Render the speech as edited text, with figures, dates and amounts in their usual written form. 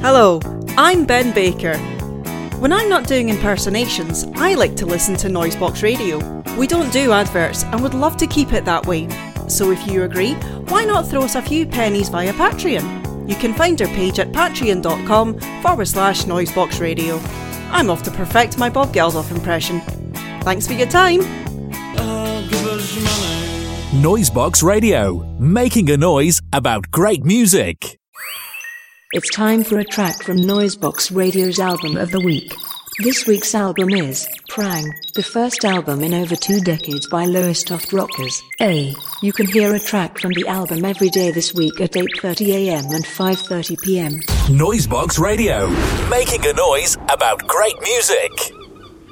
Hello, I'm Ben Baker. When I'm not doing impersonations, I like to listen to Noisebox Radio. We don't do adverts and would love to keep it that way. So if you agree, why not throw us a few pennies via Patreon? You can find our page at patreon.com/Noisebox Radio. I'm off to perfect my Bob Geldof impression. Thanks for your time. Noisebox Radio, making a noise about great music. It's time for a track from Noisebox Radio's Album of the Week. This week's album is Prang, the first album in over 2 decades by Lowestoft Rockers. You can hear a track from the album every day this week at 8:30 a.m. and 5:30 p.m. Noisebox Radio, making a noise about great music.